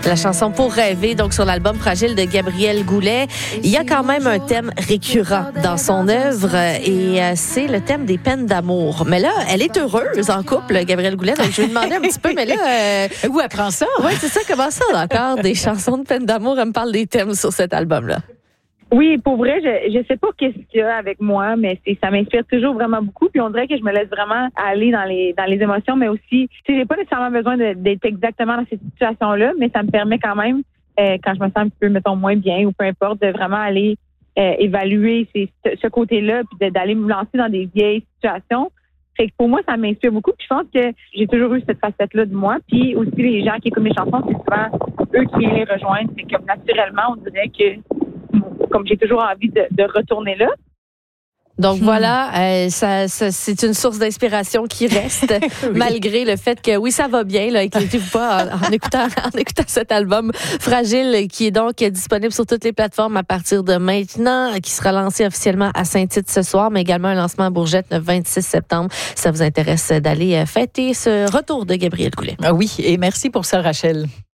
La chanson Pour rêver, donc sur l'album Fragile de Gabriel Goulet. Il y a quand même un thème récurrent dans son œuvre et c'est le thème des peines d'amour. Mais là, elle est heureuse en couple, Gabriel Goulet. Donc je vais lui demander un petit peu, mais là... Où elle prend ça? Oui, c'est ça. Comment ça, encore des chansons de peine d'amour? Elle me parle des thèmes sur cet album-là. Oui, pour vrai, je sais pas qu'est-ce qu'il y a avec moi, mais ça m'inspire toujours vraiment beaucoup. Puis on dirait que je me laisse vraiment aller dans les émotions, mais aussi, j'ai pas nécessairement besoin d'être exactement dans cette situation-là, mais ça me permet quand même, quand je me sens un peu, mettons, moins bien ou peu importe, de vraiment aller évaluer ce côté-là, puis d'aller me lancer dans des vieilles situations. Fait que pour moi, ça m'inspire beaucoup. Puis je pense que j'ai toujours eu cette facette-là de moi. Puis aussi, les gens qui écoutent mes chansons, c'est souvent eux qui viennent les rejoindre. C'est comme naturellement, on dirait que comme j'ai toujours envie de retourner là. Donc voilà, c'est une source d'inspiration qui reste oui. Malgré le fait que oui, ça va bien, là, inquiétez-vous pas en écoutant cet album Fragile qui est donc disponible sur toutes les plateformes à partir de maintenant, qui sera lancé officiellement à Saint-Tite ce soir, mais également un lancement à Bourgette le 26 septembre. Ça vous intéresse d'aller fêter ce retour de Gabriel Goulet. Ah oui, et merci pour ça, Rachel.